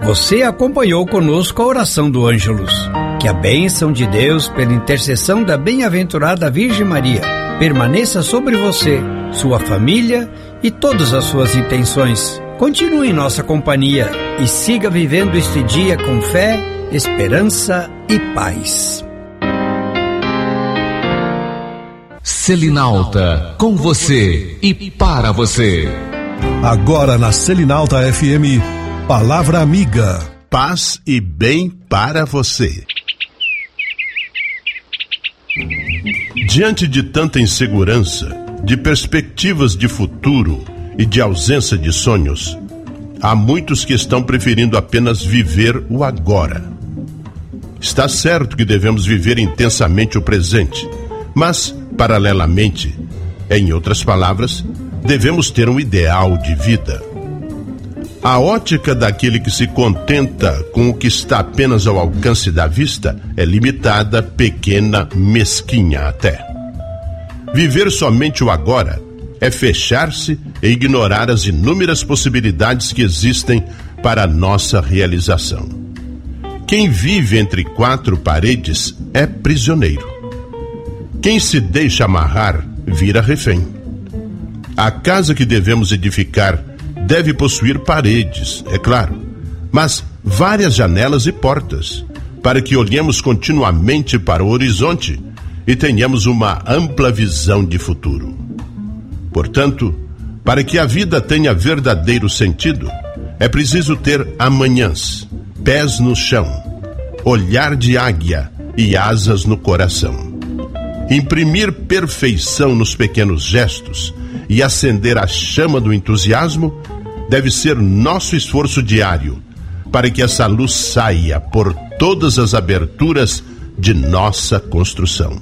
Você acompanhou conosco a oração do Ângelus. Que a bênção de Deus, pela intercessão da bem-aventurada Virgem Maria, permaneça sobre você, sua família e todas as suas intenções. Continue em nossa companhia e siga vivendo este dia com fé, esperança e paz. Selinalta, com você e para você. Agora na Selinalta FM, Palavra Amiga. Paz e bem para você. Diante de tanta insegurança, de perspectivas de futuro e de ausência de sonhos, há muitos que estão preferindo apenas viver o agora. Está certo que devemos viver intensamente o presente, mas, paralelamente, em outras palavras, devemos ter um ideal de vida. A ótica daquele que se contenta com o que está apenas ao alcance da vista é limitada, pequena, mesquinha até. Viver somente o agora é fechar-se e ignorar as inúmeras possibilidades que existem para a nossa realização. Quem vive entre quatro paredes é prisioneiro. Quem se deixa amarrar vira refém. A casa que devemos edificar deve possuir paredes, é claro, mas várias janelas e portas, para que olhemos continuamente para o horizonte e tenhamos uma ampla visão de futuro. Portanto, para que a vida tenha verdadeiro sentido, é preciso ter amanhãs, pés no chão, olhar de águia e asas no coração. Imprimir perfeição nos pequenos gestos e acender a chama do entusiasmo deve ser nosso esforço diário, para que essa luz saia por todas as aberturas de nossa construção.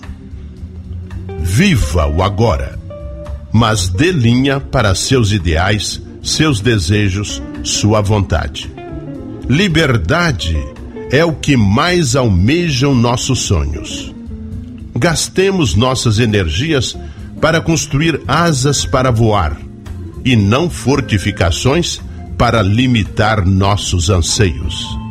Viva o agora, mas dê linha para seus ideais, seus desejos, sua vontade. Liberdade é o que mais almejam nossos sonhos. Gastemos nossas energias para construir asas para voar, e não fortificações para limitar nossos anseios.